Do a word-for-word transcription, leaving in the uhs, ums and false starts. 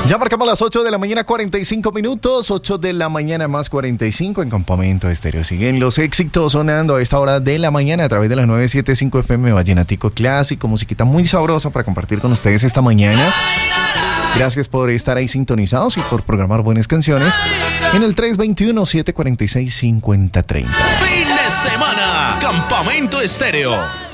Ya marcamos las ocho de la mañana, cuarenta y cinco minutos. ocho de la mañana más cuarenta y cinco en Campamento Estéreo. Siguen los éxitos sonando a esta hora de la mañana a través de la novecientos setenta y cinco F M Vallenatico Clásico. Musiquita muy sabrosa para compartir con ustedes esta mañana. Gracias por estar ahí sintonizados y por programar buenas canciones en el tres dos uno, siete cuatro seis, cinco cero tres cero. Fin de semana, Campamento Estéreo.